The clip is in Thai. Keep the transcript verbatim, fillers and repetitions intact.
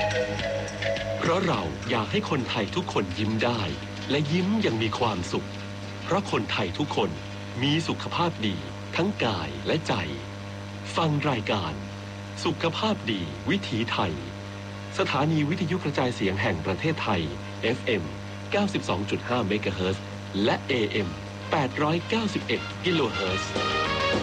เพราะเราอยากให้คนไทยทุกคนยิ้มได้และยิ้มอย่างมีความสุขเพราะคนไทยทุกคนมีสุขภาพดีทั้งกายและใจฟังรายการสุขภาพดีวิถีไทยสถานีวิทยุกระจายเสียงแห่งประเทศไทย เอฟ เอ็ม เก้าสิบสองจุดห้า เมกะเฮิรตซ์และ เอ เอ็ม แปดร้อยเก้าสิบเอ็ด กิโลเฮิรตซ์